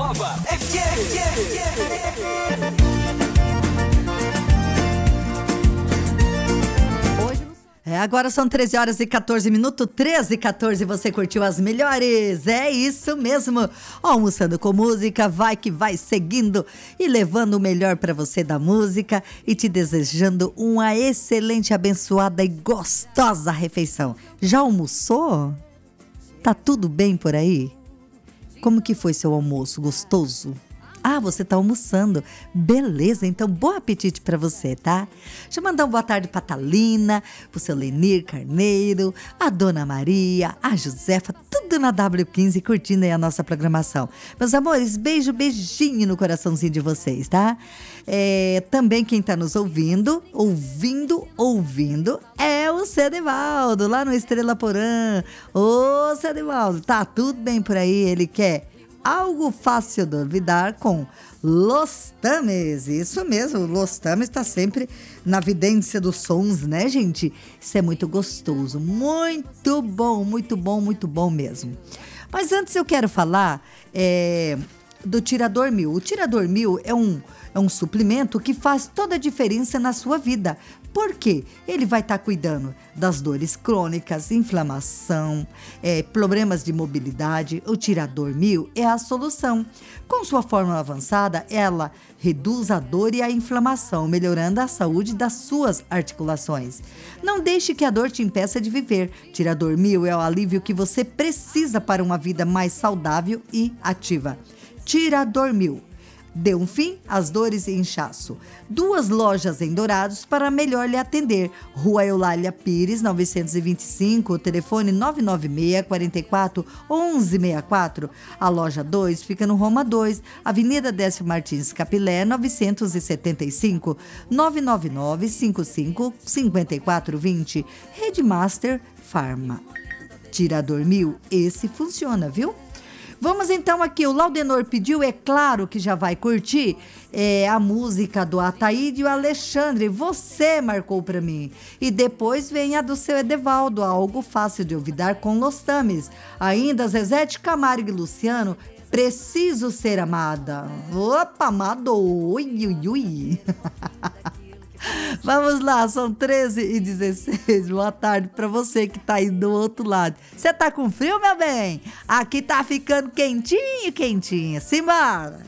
Nova FM. Agora são 13 horas e 14 minutos, 13 e 14, você curtiu as melhores, é isso mesmo, almoçando com música, vai que vai seguindo e levando o melhor para você da música e te desejando uma excelente, abençoada e gostosa refeição. Já almoçou? Tá tudo bem por aí? Como que foi seu almoço? Gostoso? Ah, você tá almoçando. Beleza, então bom apetite pra você, tá? Deixa eu mandar uma boa tarde pra Thalina, pro seu Lenir Carneiro, a Dona Maria, a Josefa, tudo na W15 curtindo aí a nossa programação. Meus amores, beijo, beijinho no coraçãozinho de vocês, tá? Também quem tá nos ouvindo é o Cedevaldo, lá no Estrela Porã. Ô, Cedevaldo, tá tudo bem por aí? Ele quer algo fácil de olvidar com Los Tames. Isso mesmo, Los Tames está sempre na vidência dos sons, né, gente? Isso é muito gostoso, muito bom, muito bom, muito bom mesmo. Mas antes eu quero falar do Tirador 1000. O Tirador 1000 é um suplemento que faz toda a diferença na sua vida. Por quê? Ele vai estar cuidando das dores crônicas, inflamação, problemas de mobilidade. O Tirador 1000 é a solução. Com sua fórmula avançada, ela reduz a dor e a inflamação, melhorando a saúde das suas articulações. Não deixe que a dor te impeça de viver. Tirador 1000 é o alívio que você precisa para uma vida mais saudável e ativa. Tirador 1000. Dê um fim às dores e inchaço. 2 lojas em Dourados para melhor lhe atender. Rua Eulália Pires, 925, telefone 996-44-1164. A loja 2 fica no Roma 2, Avenida Décio Martins Capilé, 975, 999-55-5420. Redmaster Pharma. Tirador 1000, esse funciona, viu? Vamos então aqui, o Laudenor pediu, é claro que já vai curtir a música do Ataíde e o Alexandre, você marcou pra mim. E depois vem a do seu Edevaldo, algo fácil de olvidar com Los Tames. Ainda Zezete Camargo e Luciano, preciso ser amada. Opa, amado, ui, ui, ui. Vamos lá, são 13h16. Boa tarde pra você que tá aí do outro lado. Você tá com frio, meu bem? Aqui tá ficando quentinho, quentinha. Simbora!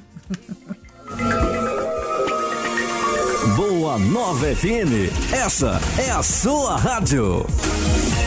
Boa Nova FM, essa é a sua rádio.